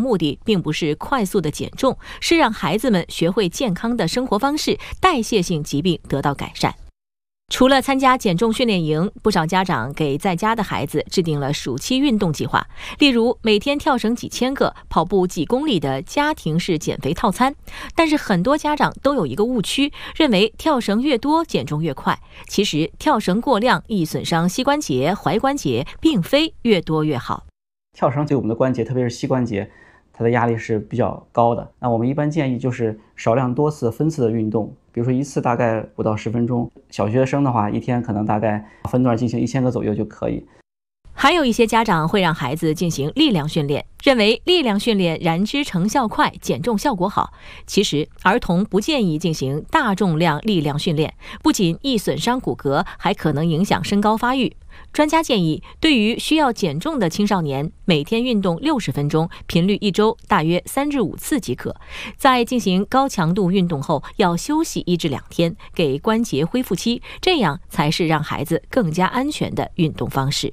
目的并不是快速的减重，是让孩子们学会健康的生活方式，代谢性疾病得到改善。除了参加减重训练营，不少家长给在家的孩子制定了暑期运动计划，例如每天跳绳几千个、跑步几公里的家庭式减肥套餐。但是很多家长都有一个误区，认为跳绳越多减重越快。其实跳绳过量易损伤膝关节、踝关节，并非越多越好。 跳绳对我们的关节，特别是膝关节，它的压力是比较高的。那我们一般建议就是少量多次分次的运动，比如说一次大概5到10分钟。小学生的话，一天可能大概分段进行1000个左右就可以。 还有一些家长会让孩子进行力量训练，认为力量训练燃脂成效快，减重效果好。其实儿童不建议进行大重量力量训练，不仅易损伤骨骼，还可能影响身高发育。专家建议，对于需要减重的青少年，每天运动60分钟，频率1周大约3至5次即可。在进行高强度运动后，要休息1至2天，给关节恢复期，这样才是让孩子更加安全的运动方式。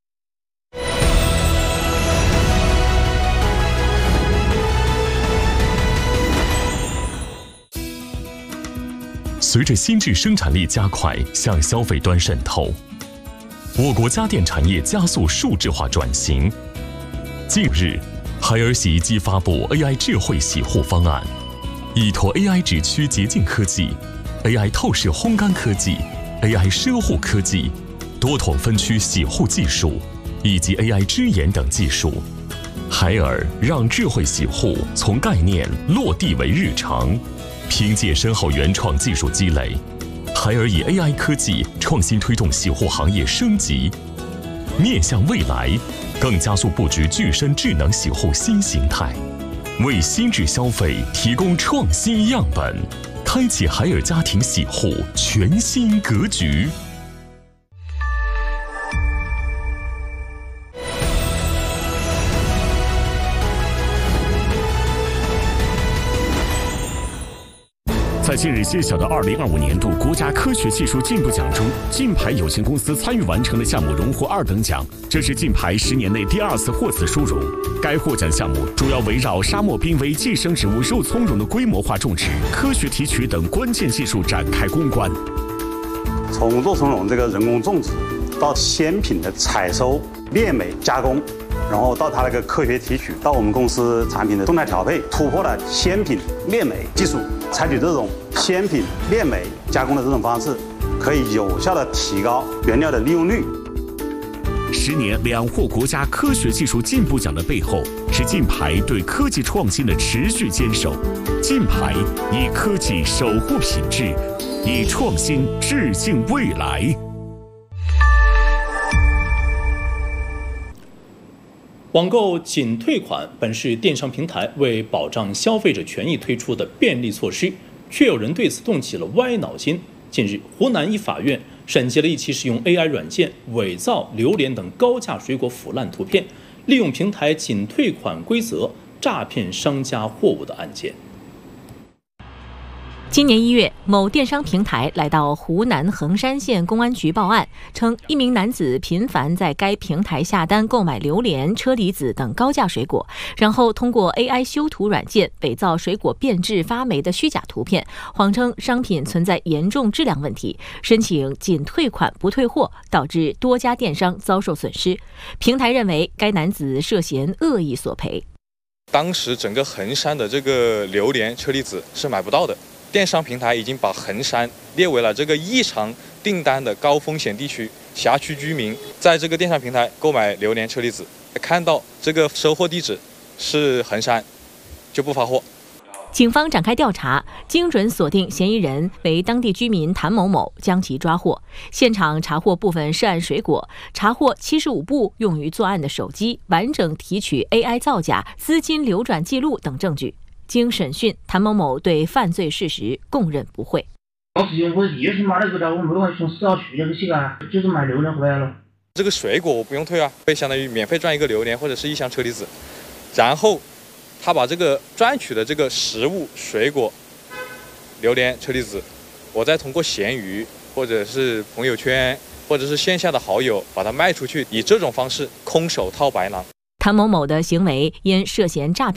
随着新质生产力加快向消费端渗透，我国家电产业加速数字化转型。近日，海尔洗衣机发布 AI 智慧洗护方案，依托 AI 指区洁净科技、AI 透视烘干科技、AI 奢护科技、多筒分区洗护技术以及 AI 支眼等技术，海尔让智慧洗护从概念落地为日常。凭借深厚原创技术积累，海尔以 AI 科技创新推动洗护行业升级，面向未来，更加速布局具身智能洗护新形态，为新质消费提供创新样本，开启海尔家庭洗护全新格局。 在近日揭晓的2025年度国家科学技术进步奖中，晋牌有限公司参与完成的项目荣获2等奖，这是晋牌10年内第2次获此殊荣。该获奖项目主要围绕沙漠濒危寄生植物肉苁蓉的规模化种植、科学提取等关键技术展开攻关。 从肉苁蓉这个人工种植到鲜品的采收、炼美、加工，然后到它那个科学提取，到我们公司产品的动态调配，突破了鲜品炼美技术。采取这种鲜品炼美加工的这种方式，可以有效地提高原料的利用率。 10年2获国家科学技术进步奖的背后，是晋牌对科技创新的持续坚守。晋牌以科技守护品质，以创新致敬未来。 网购仅退款本是电商平台为保障消费者权益推出的便利措施，却有人对此动起了歪脑筋。近日，湖南一法院审结了一起使用 AI 软件伪造榴莲等高价水果腐烂图片，利用平台仅退款规则诈骗商家货物的案件。 今年1月，某电商平台来到湖南衡山县公安局报案，称一名男子频繁在该平台下单购买榴莲、车厘子等高价水果，然后通过 AI 修图软件伪造水果变质发霉的虚假图片，谎称商品存在严重质量问题，申请仅退款不退货，导致多家电商遭受损失。平台认为该男子涉嫌恶意索赔。 当时整个衡山的这个榴莲、车厘子是买不到的。电商平台已经把衡山列为了这个异常订单的高风险地区，辖区居民在这个电商平台购买榴莲、车厘子，看到这个收货地址是衡山，就不发货。 警方展开调查，精准锁定嫌疑人为当地居民谭某某，将其抓获。现场查获部分涉案水果，查获75部用于作案的手机，完整提取 AI 造假、资金流转记录等证据。经审讯，谭某某对犯罪事实供认不讳。 我也是买了个的，我没有从市场去那个去啊，就是买榴莲回来了。 这个水果我不用退啊，会相当于免费赚一个榴莲或者是一箱车厘子，然后他把这个赚取的这个食物、水果、榴莲、车厘子，我再通过闲鱼或者是朋友圈或者是线下的好友把它卖出去，以这种方式空手套白狼。 谭某某的行为因涉嫌诈骗